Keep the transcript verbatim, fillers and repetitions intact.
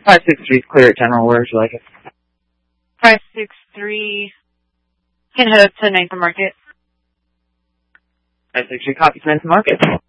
five six three is clear at General. Where would you like it? five six three can head up to Ninth and Market. five six three, copy, Ninth and Market.